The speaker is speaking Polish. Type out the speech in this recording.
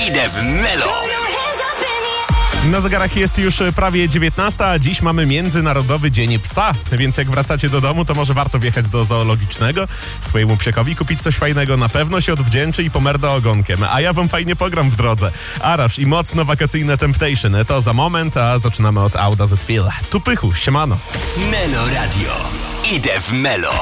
Idę w Melo. Na zegarach jest już prawie 19, a dziś mamy Międzynarodowy Dzień Psa, więc jak wracacie do domu, to może warto wjechać do zoologicznego, swojemu psiekowi kupić coś fajnego, na pewno się odwdzięczy i pomerda ogonkiem. A ja wam fajnie pogram w drodze. Arash i mocno wakacyjne Temptation, to za moment, a zaczynamy od Auda Z Feel. Tu Pychu, siemano. Melo Radio. Idę w Melo.